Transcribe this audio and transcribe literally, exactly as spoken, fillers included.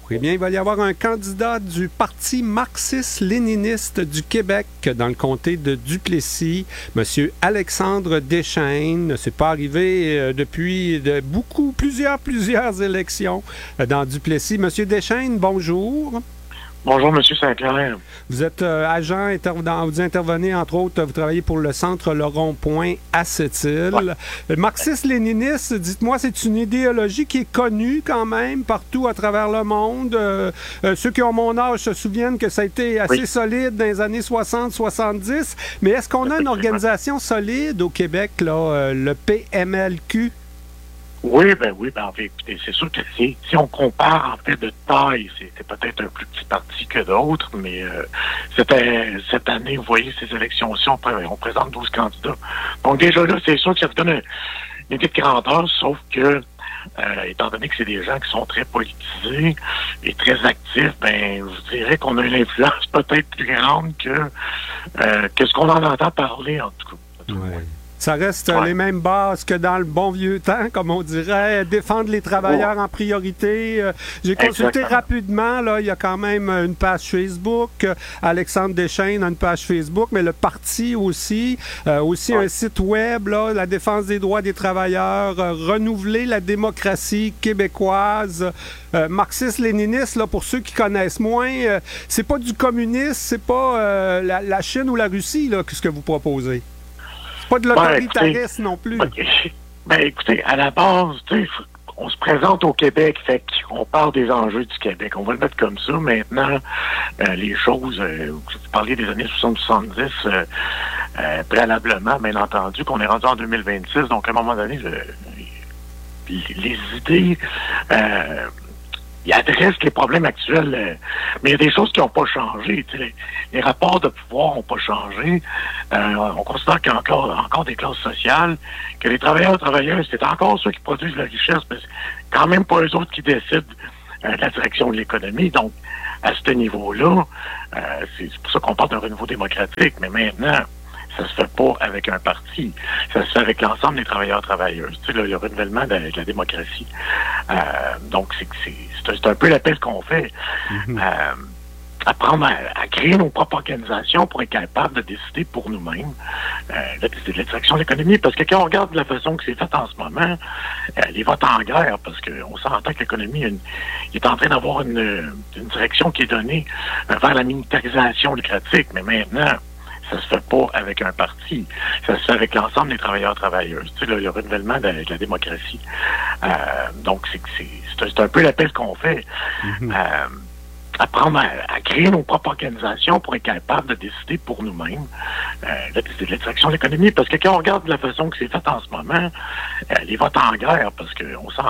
Eh bien, il va y avoir un candidat du Parti marxiste-léniniste du Québec dans le comté de Duplessis, M. Alexandre Deschênes. C'est pas arrivé euh, depuis de beaucoup, plusieurs, plusieurs élections euh, dans Duplessis. M. Deschênes, bonjour. Bonjour, M. Sinclair. Vous êtes euh, agent, intervenant, vous intervenez, entre autres, vous travaillez pour le Centre Le Rond-Point à Sept-Îles. Ouais. Le marxiste-léniniste, dites-moi, c'est une idéologie qui est connue quand même partout à travers le monde. Euh, euh, ceux qui ont mon âge se souviennent que ça a été assez oui. solide dans les années soixante soixante-dix. Mais est-ce qu'on a une organisation solide au Québec, là, euh, le P M L Q? Oui, ben oui, ben en fait, écoutez, c'est sûr que si, si on compare en fait de taille, c'est, c'est peut-être un plus petit parti que d'autres, mais euh, cette, cette année, vous voyez, ces élections-ci, on, on présente douze candidats. Donc déjà là, c'est sûr que ça vous donne une, une idée de grandeur, sauf que, euh, étant donné que c'est des gens qui sont très politisés et très actifs, ben je dirais qu'on a une influence peut-être plus grande que, euh, que ce qu'on en entend parler, en tout cas. Ouais. Ça reste ouais. les mêmes bases que dans le bon vieux temps, comme on dirait, défendre les travailleurs ouais. en priorité. Euh, j'ai consulté Exactement. rapidement, là, il y a quand même une page Facebook. Euh, Alexandre Deschênes a une page Facebook, mais le parti aussi. Euh, aussi ouais. un site web, là, la défense des droits des travailleurs, euh, renouveler la démocratie québécoise. Euh, marxiste-léniniste, là, pour ceux qui connaissent moins, euh, c'est pas du communisme, c'est pas euh, la, la Chine ou la Russie, là, ce que vous proposez. Pas de l'autoritarisme ben, non plus. Okay. Ben écoutez, à la base, tu sais, on se présente au Québec, fait qu'on parle des enjeux du Québec. On va le mettre comme ça. Maintenant, euh, les choses, euh, vous parliez des années soixante soixante-dix, euh, euh, préalablement, bien entendu, qu'on est rendu en deux mille vingt-six, donc à un moment donné, euh, les, les idées... Euh, il adresse les problèmes actuels, euh, mais il y a des choses qui n'ont pas changé. Les, les rapports de pouvoir n'ont pas changé. Euh, on considère qu'il y a encore, encore des classes sociales, que les travailleurs et travailleuses, c'est encore ceux qui produisent la richesse, mais c'est quand même pas eux autres qui décident euh, de la direction de l'économie. Donc, à ce niveau-là, euh, c'est, c'est pour ça qu'on parle d'un renouveau démocratique. Mais maintenant, ça se fait pas avec un parti. Ça se fait avec l'ensemble des travailleurs et travailleuses. Tu sais, là, le renouvellement de, de la démocratie. Euh, donc, c'est, c'est, c'est, c'est un peu l'appel qu'on fait. Mm-hmm. Euh, apprendre à, à créer nos propres organisations pour être capable de décider pour nous-mêmes euh, de, de la direction de l'économie. Parce que quand on regarde la façon que c'est fait en ce moment, euh, les votes en guerre, parce qu'on s'entend que l'économie une, est en train d'avoir une, une direction qui est donnée euh, vers la militarisation lucratique. Mais maintenant, ça se fait pas avec un parti. Ça se fait avec l'ensemble des travailleurs et travailleuses. Tu sais, là, le renouvellement de, de la démocratie. Euh, donc, c'est, c'est, c'est, c'est un peu l'appel qu'on fait. Mm-hmm. Euh, apprendre à, à créer nos propres organisations pour être capable de décider pour nous-mêmes euh, de, de la direction de l'économie. Parce que quand on regarde la façon que c'est fait en ce moment, euh, les votes en guerre, parce qu'on s'en